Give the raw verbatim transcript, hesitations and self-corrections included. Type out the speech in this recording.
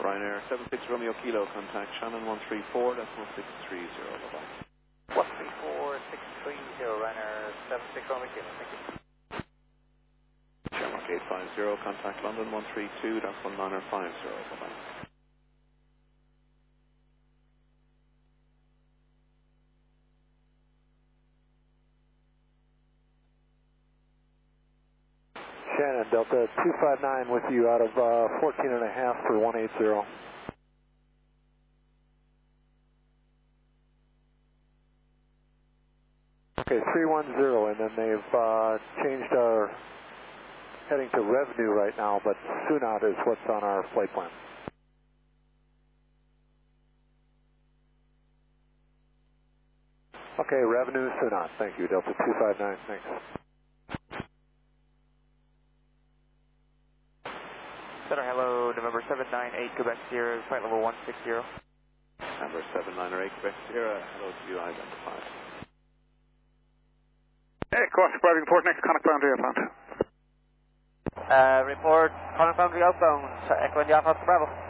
Ryanair seven six Romeo Kilo, contact Shannon one three four, that's one six three zero, bye-bye. one three four six three zero, Ryanair seven six Romeo Kilo, thank you. Shamrock eight five zero, contact London one three two, that's one nine five zero, bye-bye. Shannon, Delta two five nine with you out of uh, fourteen and a half for one eight zero. Okay, three one zero, and then they've uh, changed our heading to revenue right now, but Sunat is what's on our flight plan. Okay, revenue Sunat, thank you, Delta two five nine, thanks. Center, hello, November seven nine eight, Quebec Sierra, flight level one six zero. Number seven nine eight, Quebec Sierra, hello to you, identified. Hey, Corsica Bravo report next Connacht boundary outbound. Uh, report, Connacht boundary outbound, Echo India Alpha Bravo.